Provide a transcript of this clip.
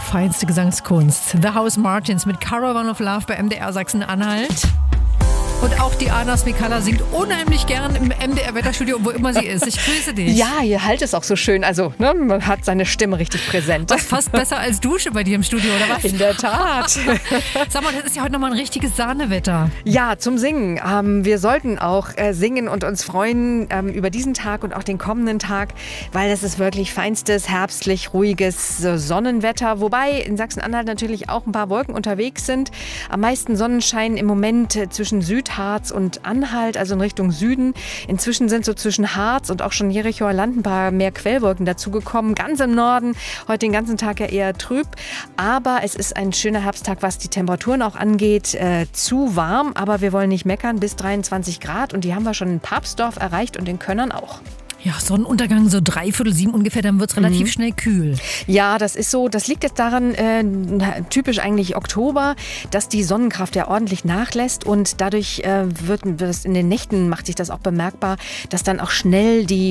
feinste Gesangskunst. The House Martins mit Caravan of Love bei MDR Sachsen-Anhalt. Und auch Diana Smikalla singt unheimlich gern im MDR-Wetterstudio, wo immer sie ist. Ich grüße dich. Ja, ihr halt es auch so schön. Also, man hat seine Stimme richtig präsent. Was fast besser als Dusche bei dir im Studio, oder was? In der Tat. Sag mal, das ist ja heute nochmal ein richtiges Sahnewetter. Ja, zum Singen. Wir sollten auch singen und uns freuen über diesen Tag und auch den kommenden Tag, weil das ist wirklich feinstes, herbstlich, ruhiges Sonnenwetter. Wobei in Sachsen-Anhalt natürlich auch ein paar Wolken unterwegs sind. Am meisten Sonnenschein im Moment zwischen Südharz und Anhalt, also in Richtung Süden. Inzwischen sind so zwischen Harz und auch schon Jerichoer Land ein paar mehr Quellwolken dazugekommen. Ganz im Norden, heute den ganzen Tag ja eher trüb. Aber es ist ein schöner Herbsttag, was die Temperaturen auch angeht. Zu warm, aber wir wollen nicht meckern, bis 23 Grad. Und die haben wir schon in Papsdorf erreicht und in Könnern auch. Ja, Sonnenuntergang so 6:45 ungefähr, dann wird es relativ schnell kühl. Ja, das ist so. Das liegt jetzt daran, typisch eigentlich Oktober, dass die Sonnenkraft ja ordentlich nachlässt und dadurch wird es in den Nächten, macht sich das auch bemerkbar, dass dann auch schnell die